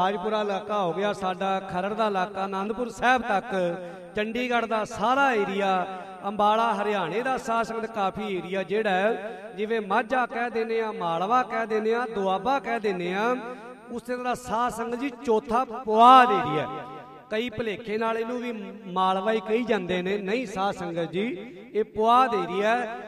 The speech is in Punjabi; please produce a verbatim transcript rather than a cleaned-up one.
ਰਾਜਪੁਰਾ ਇਲਾਕਾ ਹੋ ਗਿਆ ਸਾਡਾ, ਖਰੜ ਦਾ ਇਲਾਕਾ, ਆਨੰਦਪੁਰ ਸਾਹਿਬ ਤੱਕ, ਚੰਡੀਗੜ੍ਹ ਦਾ ਸਾਰਾ ਏਰੀਆ, ਅੰਬਾਲਾ ਹਰਿਆਣੇ ਦਾ ਸਾਧ ਸੰਗਤ ਕਾਫੀ ਏਰੀਆ ਜਿਹੜਾ ਜਿਵੇਂ ਮਾਝਾ ਕਹਿ ਦਿੰਦੇ ਆ, ਮਾਲਵਾ ਕਹਿ ਦਿੰਦੇ ਆ, ਦੁਆਬਾ ਕਹਿ ਦਿੰਦੇ ਆ, ਉਸੇ ਤਰ੍ਹਾਂ ਸਾਧ ਸੰਗਤ ਜੀ ਚੌਥਾ ਪੁਆਧ ਏਰੀਆ। ਕਈ ਭੁਲੇਖੇ ਨਾਲ ਇਹਨੂੰ ਵੀ ਮਾਲਵਾ ਹੀ ਕਹੀ ਜਾਂਦੇ ਨੇ, ਨਹੀਂ ਸਾਧ ਸੰਗਤ ਜੀ ਇਹ ਪੁਆਧ ਏਰੀਆ।